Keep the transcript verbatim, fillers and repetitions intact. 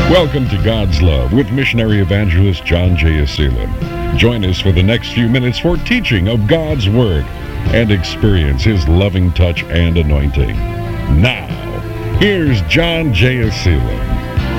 Welcome to God's Love with missionary evangelist John J. Aselam. Join us for the next few minutes for teaching of God's Word and experience His loving touch and anointing. Now, here's John J. Aselam.